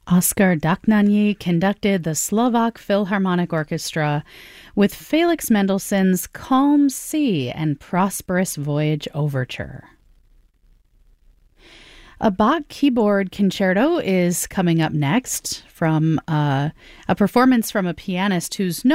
Oskar Daknani conducted the Slovak Philharmonic Orchestra with Felix Mendelssohn's Calm Sea and Prosperous Voyage Overture. A Bach keyboard concerto is coming up next from a performance from a pianist who's